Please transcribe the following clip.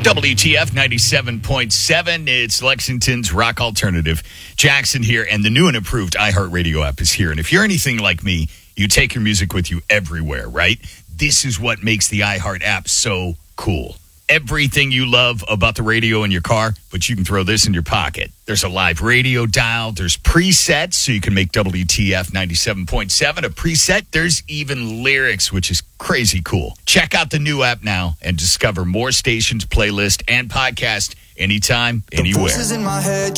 WTF 97.7. It's Lexington's rock alternative. Jackson here, and the new and improved iHeartRadio app is here. And if you're anything like me, you take your music with you everywhere, right? This is what makes the iHeart app so cool. Everything you love about the radio in your car, but you can throw this in your pocket. There's a live radio dial. There's presets, so you can make WTF 97.7 a preset. There's even lyrics, which is crazy cool. Check out the new app now and discover more stations, playlist, and podcast anytime, anywhere. The voices in my head